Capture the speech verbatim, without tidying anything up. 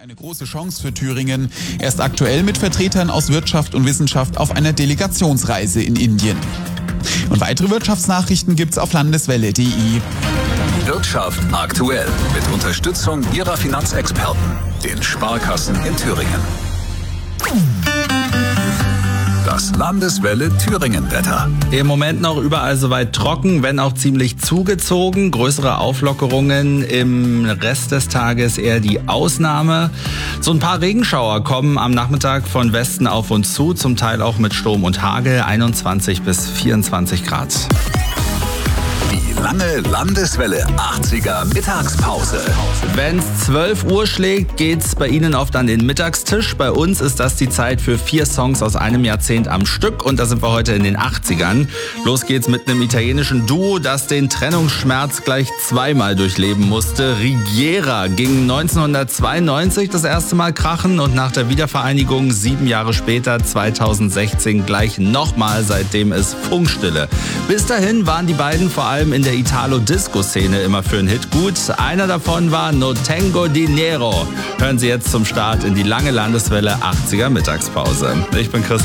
Eine große Chance für Thüringen. Er ist aktuell mit Vertretern aus Wirtschaft und Wissenschaft auf einer Delegationsreise in Indien. Und weitere Wirtschaftsnachrichten gibt's auf landeswelle punkt de. Wirtschaft aktuell mit Unterstützung Ihrer Finanzexperten, den Sparkassen in Thüringen. Das Landeswelle Thüringen-Wetter. Im Moment noch überall soweit trocken, wenn auch ziemlich zugezogen. Größere Auflockerungen im Rest des Tages eher die Ausnahme. So ein paar Regenschauer kommen am Nachmittag von Westen auf uns zu, zum Teil auch mit Sturm und Hagel, einundzwanzig bis vierundzwanzig Grad. Die lange Landeswelle achtziger Mittagspause. Wenn es zwölf Uhr schlägt, geht's bei Ihnen oft an den Mittagstisch. Bei uns ist das die Zeit für vier Songs aus einem Jahrzehnt am Stück und da sind wir heute in den achtzigern. Los geht's mit einem italienischen Duo, das den Trennungsschmerz gleich zweimal durchleben musste. Righiera ging neunzehnhundertzweiundneunzig das erste Mal krachen und nach der Wiedervereinigung sieben Jahre später, zweitausendsechzehn, gleich nochmal, seitdem ist Funkstille. Bis dahin waren die beiden vor allem in der Italo-Disco-Szene immer für einen Hit gut. Einer davon war No Tengo Dinero. Hören Sie jetzt zum Start in die lange Landeswelle achtziger Mittagspause. Ich bin Christoph.